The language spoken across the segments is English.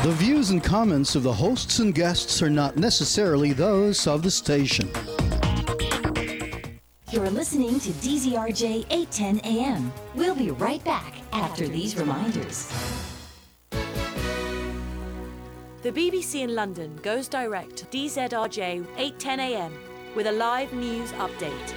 The views and comments of the hosts and guests are not necessarily those of the station. You're listening to DZRJ 810 AM. We'll be right back after these reminders. The BBC in London goes direct to DZRJ 810 AM with a live news update.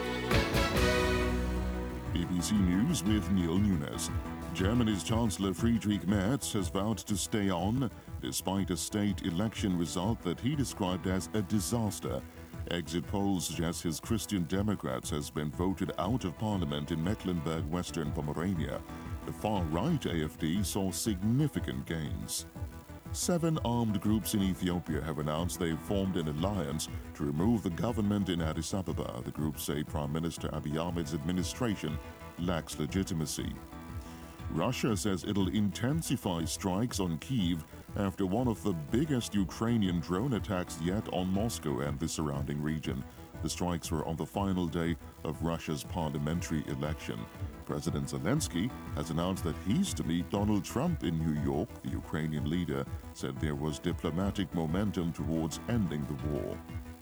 BBC News with Neil Nunes. Germany's Chancellor Friedrich Merz has vowed to stay on despite a state election result that he described as a disaster. Exit polls suggest his Christian Democrats has been voted out of parliament in Mecklenburg-Western Pomerania. The far-right AfD saw significant gains. 7 armed groups in Ethiopia have announced they've formed an alliance to remove the government in Addis Ababa. The groups say Prime Minister Abiy Ahmed's administration lacks legitimacy. Russia says it'll intensify strikes on Kyiv after one of the biggest Ukrainian drone attacks yet on Moscow and the surrounding region. The strikes were on the final day of Russia's parliamentary election. President Zelensky has announced that he's to meet Donald Trump in New York. The Ukrainian leader said there was diplomatic momentum towards ending the war.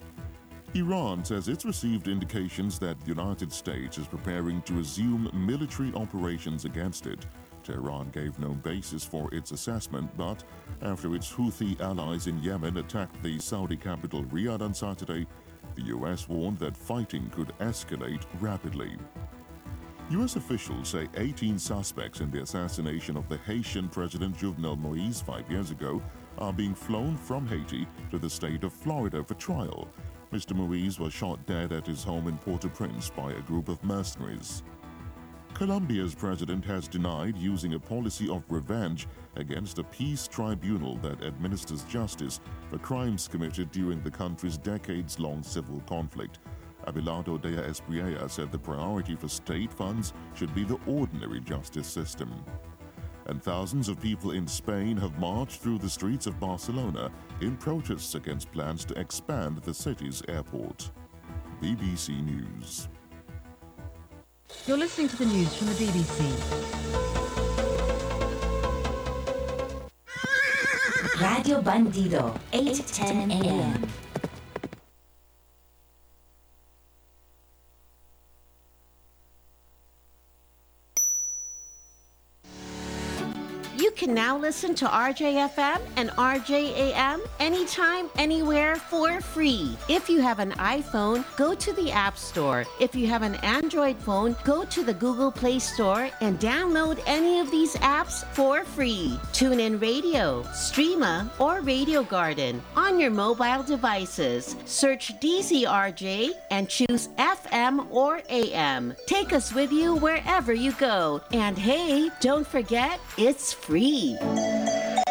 Iran says it's received indications that the United States is preparing to resume military operations against it. Tehran gave no basis for its assessment, but after its Houthi allies in Yemen attacked the Saudi capital Riyadh on Saturday, the U.S. warned that fighting could escalate rapidly. U.S. officials say 18 suspects in the assassination of the Haitian President Jovenel Moïse 5 years ago are being flown from Haiti to the state of Florida for trial. Mr. Moïse was shot dead at his home in Port-au-Prince by a group of mercenaries. Colombia's president has denied using a policy of revenge against a peace tribunal that administers justice for crimes committed during the country's decades-long civil conflict. Abelardo de Espriella said the priority for state funds should be the ordinary justice system. And thousands of people in Spain have marched through the streets of Barcelona in protests against plans to expand the city's airport. BBC News. You're listening to the news from the BBC. Radio Bandido, 810 AM. You can now listen to RJFM and RJAM anytime, anywhere for free. If you have an iPhone, go to the App Store. If you have an Android phone, go to the Google Play Store and download any of these apps for free. TuneIn Radio, Streama, or Radio Garden on your mobile devices. Search DZRJ and choose FM or AM. Take us with you wherever you go. And hey, don't forget, it's free.